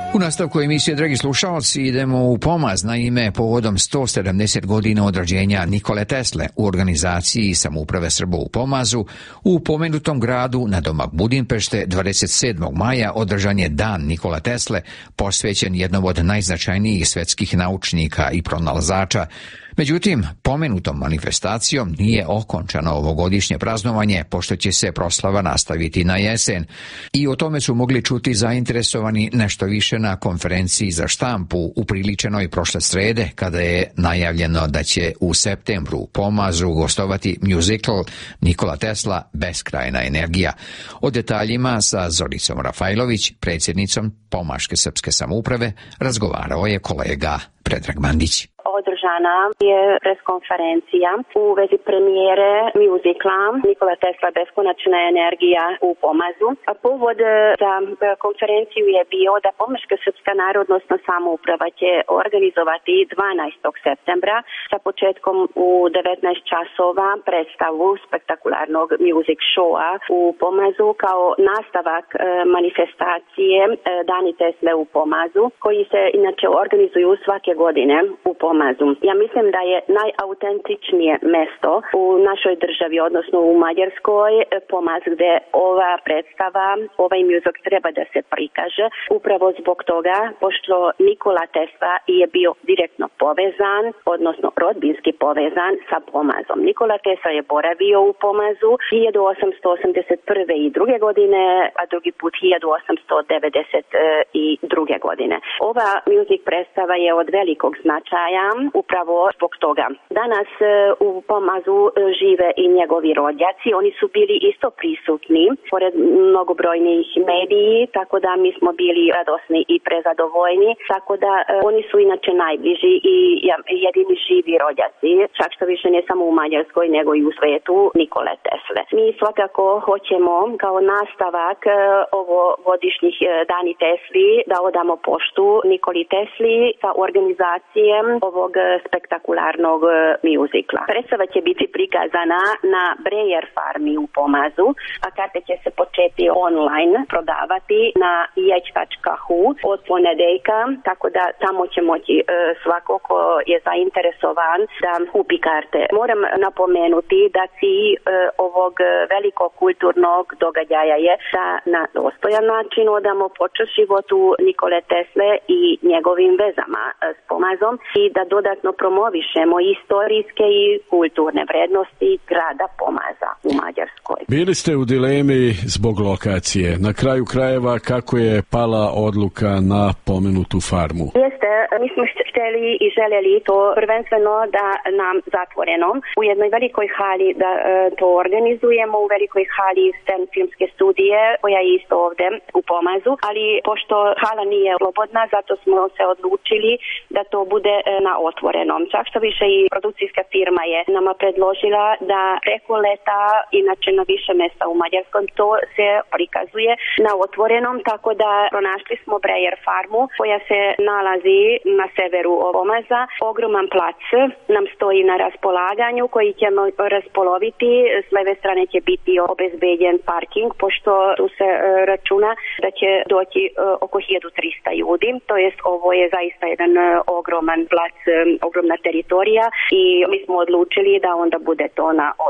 U nastavku emisije, dragi slušalci, idemo u Pomaz, naime povodom 170 godina od rođenja Nikole Tesle u organizaciji Samouprave Srba u Pomazu. U pomenutom gradu na domak Budimpešte 27. maja održan je Dan Nikola Tesle, posvećen jednom od najznačajnijih svetskih naučnika i pronalazača. Međutim, pomenutom manifestacijom nije okončano ovogodišnje praznovanje, pošto će se proslava nastaviti na jesen. I o tome su mogli čuti zainteresovani nešto više na konferenciji za štampu upriličenoj prošle srede, kada je najavljeno da će u septembru u Pomazu gostovati musical Nikola Tesla Beskrajna energija. O detaljima sa Zoricom Rafajlović, predsjednicom Pomaške srpske samouprave, razgovarao je kolega Predrag Mandić. Održana je preskonferencija u vezi premijere mjuzikla Nikola Tesla Beskonačna energija u Pomazu. Povod za konferenciju je bio da Pomaška srpska narodnosna samouprava će organizovati 12. septembra sa početkom u 19 časova predstavu spektakularnog music showa u Pomazu kao nastavak manifestacije Dani Tesle u Pomazu, koji se inače organizuju svake godine u Pomazu. Ja mislim da je najautentičnije mesto u našoj državi, odnosno u Mađarskoj, Pomaz, gdje ova predstava, ovaj music treba da se prikaže. Upravo zbog toga, pošto Nikola Tesla je bio direktno povezan, odnosno rodbinski povezan sa Pomazom. Nikola Tesla je boravio u Pomazu 1881. i druge godine, a drugi put 1892. godine. Ova music predstava je od velikog značaja, upravo zbog toga. Danas u Pomazu žive i njegovi rođaci. Oni su bili isto prisutni, pored mnogobrojnih mediji, tako da mi smo bili radosni i prezadovoljni. Tako da oni su inače najbliži i jedini živi rođaci, čak što više ne samo u Mađarskoj, nego i u svetu Nikole Tesle. Mi svakako hoćemo kao nastavak ovogodišnjih Dani Tesli da odamo poštu Nikoli Tesli sa organizacijem ovog spektakularnog mjuzikla. Predstava će biti prikazana na Brejer farmi u Pomazu, a karte će se početi online prodavati na jeć.hu od ponedeljka, tako da tamo će moći svako ko je zainteresovan da kupi karte. Moram napomenuti da cilj ovog velikog kulturnog događaja je da na dostojan način odamo počast životu Nikole Tesle i njegovim vezama s Pomazom i da dodatno promovišemo istorijske i kulturne vrednosti grada Pomaza u Mađarskoj. Bili ste u dilemi zbog lokacije. Na kraju krajeva, kako je pala odluka na pomenutu farmu? Jeste, mi smo htjeli i željeli to prvenstveno da nam zatvorenom u jednoj velikoj hali da to organizujemo, u velikoj hali Sten filmske studije koja je isto ovdje u Pomazu, ali pošto hala nije slobodna, zato smo se odlučili da to bude na otvorenom. Čak što više i produkcijska firma je nama predložila da preko leta, inače na više mjesta u Mađarskom, to se prikazuje na otvorenom, tako da pronašli smo Brejer farmu koja se nalazi na severu Pomaza. Ogroman plac nam stoji na raspolaganju koji ćemo raspoloviti. S leve strane će biti obezbeđen parking, pošto tu se računa da će doći oko 1300 ljudi. To jest, ovo je zaista jedan ogroman plac, ogromna teritorija i mi smo odlučili da onda bude to na